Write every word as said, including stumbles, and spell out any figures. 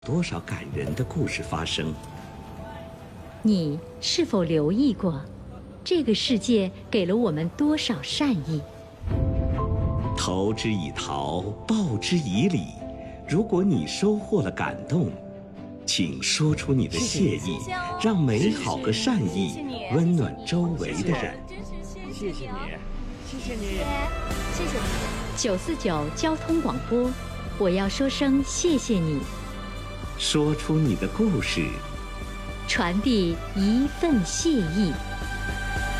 多少感人的故事发生？ 你是否留意过，这个世界给了我们多少善意？ 投之以桃，报之以李。如果你收获了感动，请说出你的谢意，让美好和善意温暖周围的人。 谢谢你，谢谢你， 谢谢你。 九四九交通广播，我要说声谢谢你。 说出你的故事， 传递一份谢意。